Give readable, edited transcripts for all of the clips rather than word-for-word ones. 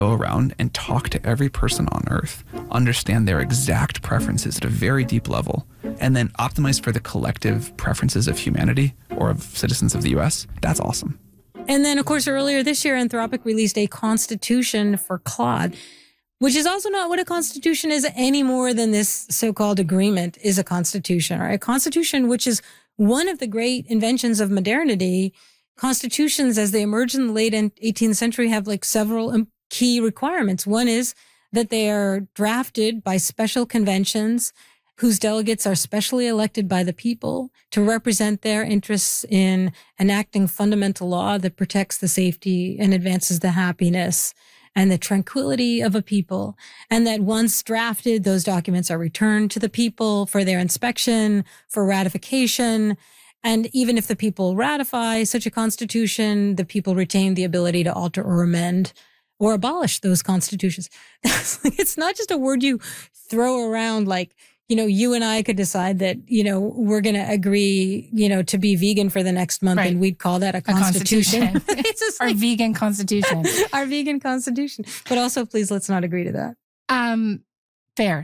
go around and talk to every person on Earth, understand their exact preferences at a very deep level, and then optimize for the collective preferences of humanity or of citizens of the US, that's awesome. And then, of course, earlier this year, Anthropic released a constitution for Claude, which is also not what a constitution is any more than this so-called agreement is a constitution, right? A constitution, which is one of the great inventions of modernity. Constitutions, as they emerged in the late 18th century, have like several key requirements. One is that they are drafted by special conventions whose delegates are specially elected by the people to represent their interests in enacting fundamental law that protects the safety and advances the happiness and the tranquility of a people. And that once drafted, those documents are returned to the people for their inspection, for ratification. And even if the people ratify such a constitution, the people retain the ability to alter or amend or abolish those constitutions. It's not just a word you throw around like, you and I could decide that, we're going to agree, to be vegan for the next month, right, and we'd call that a constitution. It's just our vegan constitution. Our vegan constitution. But also, please, let's not agree to that. Fair.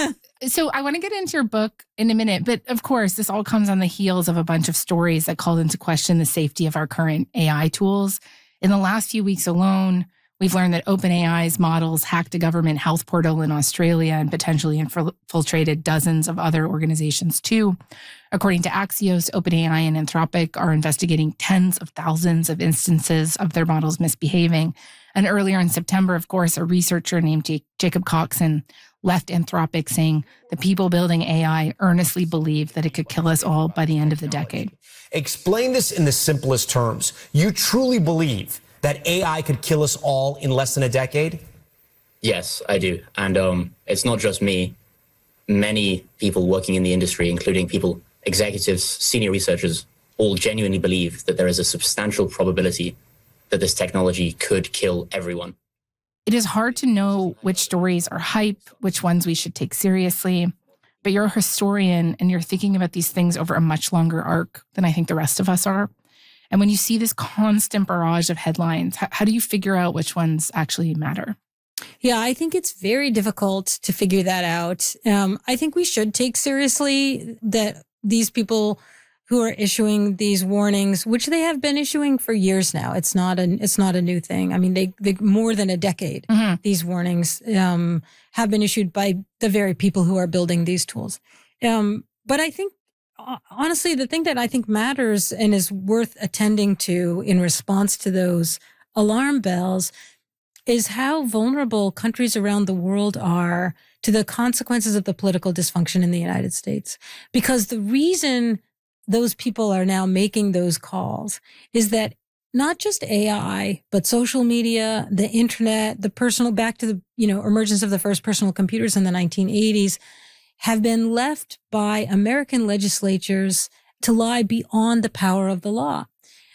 So I want to get into your book in a minute, but of course, this all comes on the heels of a bunch of stories that called into question the safety of our current AI tools. In the last few weeks alone, we've learned that OpenAI's models hacked a government health portal in Australia and potentially infiltrated dozens of other organizations too. According to Axios, OpenAI and Anthropic are investigating tens of thousands of instances of their models misbehaving. And earlier in September, of course, a researcher named Jacob Coxon left Anthropic saying the people building AI earnestly believe that it could kill us all by the end of the decade. Explain this in the simplest terms. You truly believe that AI could kill us all in less than a decade? Yes, I do. And it's not just me. Many people working in the industry, including people, executives, senior researchers, all genuinely believe that there is a substantial probability that this technology could kill everyone. It is hard to know which stories are hype, which ones we should take seriously. But you're a historian and you're thinking about these things over a much longer arc than I think the rest of us are. And when you see this constant barrage of headlines, how do you figure out which ones actually matter? Yeah, I think it's very difficult to figure that out. I think we should take seriously that these people who are issuing these warnings, which they have been issuing for years now. It's not a new thing. I mean, they more than a decade, these warnings have been issued by the very people who are building these tools. But I think, honestly, the thing that I think matters and is worth attending to in response to those alarm bells is how vulnerable countries around the world are to the consequences of the political dysfunction in the United States. Because the reason those people are now making those calls is that not just AI, but social media, the internet, back to the, emergence of the first personal computers in the 1980s have been left by American legislatures to lie beyond the power of the law.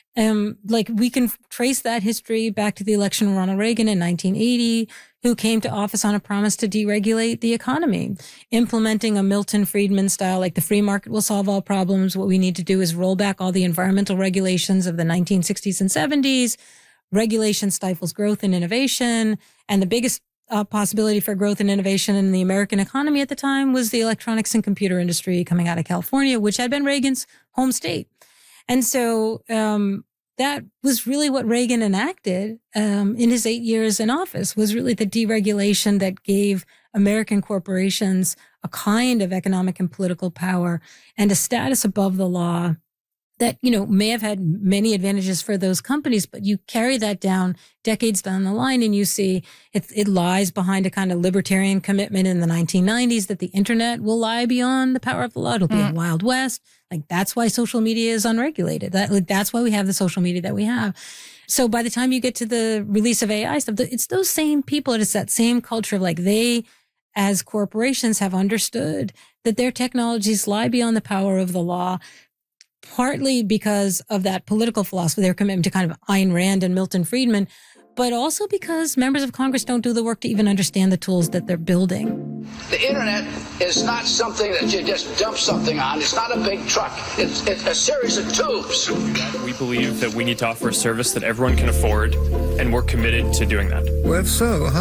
We can trace that history back to the election of Ronald Reagan in 1980, who came to office on a promise to deregulate the economy, implementing a Milton Friedman style, like the free market will solve all problems. What we need to do is roll back all the environmental regulations of the 1960s and 70s. Regulation stifles growth and innovation. And the biggest possibility for growth and innovation in the American economy at the time was the electronics and computer industry coming out of California, which had been Reagan's home state. And so that was really what Reagan enacted in his 8 years in office, was really the deregulation that gave American corporations a kind of economic and political power and a status above the law that, may have had many advantages for those companies, but you carry that down decades down the line and you see it lies behind a kind of libertarian commitment in the 1990s that the internet will lie beyond the power of the law. It'll be a Wild West. That's why social media is unregulated. That's why we have the social media that we have. So by the time you get to the release of AI stuff, it's those same people. It's that same culture of they, as corporations, have understood that their technologies lie beyond the power of the law, partly because of that political philosophy, their commitment to kind of Ayn Rand and Milton Friedman, but also because members of Congress don't do the work to even understand the tools that they're building. The internet is not something that you just dump something on. It's not a big truck. It's a series of tubes. We believe that we need to offer a service that everyone can afford, and we're committed to doing that. Well, if so,